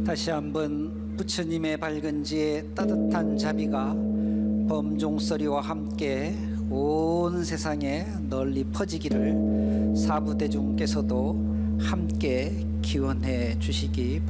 다시 한번 부처님의 밝은 지에 따뜻한 자비가 범종소리와 함께 온 세상에 널리 퍼지기를 사부대중께서도 함께 기원해 주시기 바랍니다.